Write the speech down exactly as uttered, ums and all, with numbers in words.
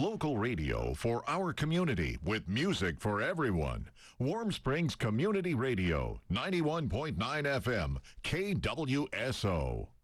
Local radio for our community with music for everyone. Warm Springs Community Radio, ninety-one point nine F M, K W S O.